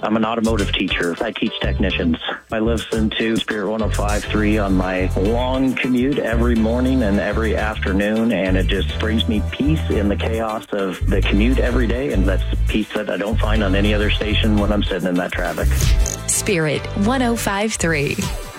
I'm an automotive teacher. I teach technicians. I listen to Spirit 105.3 on my long commute every morning and every afternoon, and it just brings me peace in the chaos of the commute every day, and that's peace that I don't find on any other station when I'm sitting in that traffic. Spirit 105.3.